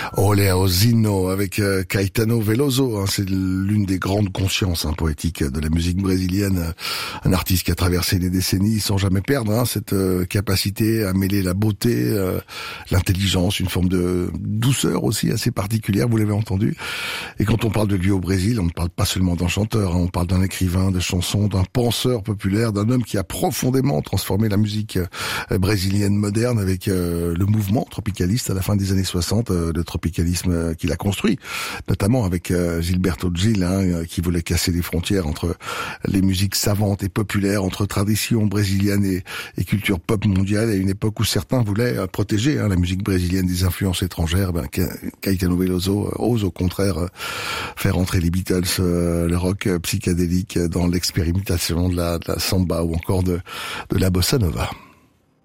Oleaozino avec Caetano Veloso, c'est l'une des grandes consciences poétiques de la musique brésilienne, un artiste qui a traversé les décennies sans jamais perdre cette capacité à mêler la beauté, l'intelligence, une forme de douceur aussi assez particulière, vous l'avez entendu. Et quand on parle de lui au Brésil, on ne parle pas seulement d'un chanteur, on parle d'un écrivain de chansons, d'un penseur populaire, d'un homme qui a profondément transformé la musique brésilienne moderne avec le mouvement tropicaliste à la fin des années 60, le tropicalisme qu'il a construit, notamment avec Gilberto Gil, qui voulait casser les frontières entre les musiques savantes et populaires, entre tradition brésilienne et culture pop mondiale, à une époque où certains voulaient protéger la musique brésilienne des influences étrangères. Caetano Veloso ose au contraire faire entrer les Beatles, le rock psychédélique dans l'expérimentation de la samba ou encore de la bossa nova.